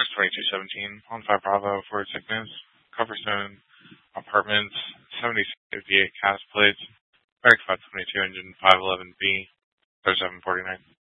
2217 on 5 Bravo for sickness. Coverstone Apartments 7658 cast plates. Barrack 522 engine 511B 3749.